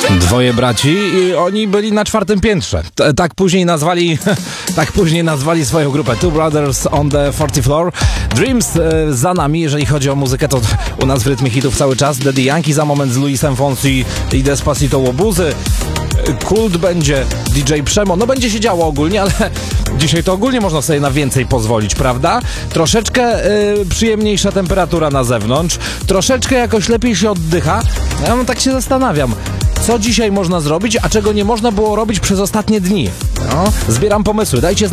Dwoje braci i oni byli na 4. piętrze. Tak później nazwali swoją grupę. Two Brothers on the 40th Floor. Dreams za nami, jeżeli chodzi o muzykę, to u nas w rytmie hitów cały czas. Daddy Yankee za moment z Luisem Fonsi i Despacito Łobuzy. Kult będzie, DJ Przemo. No będzie się działo ogólnie, ale dzisiaj to ogólnie można sobie na więcej pozwolić, prawda? Troszeczkę przyjemniejsza temperatura na zewnątrz. Troszeczkę jakoś lepiej się oddycha. Ja tak się zastanawiam, co dzisiaj można zrobić, a czego nie można było robić przez ostatnie dni. No, zbieram pomysły. Dajcie znać.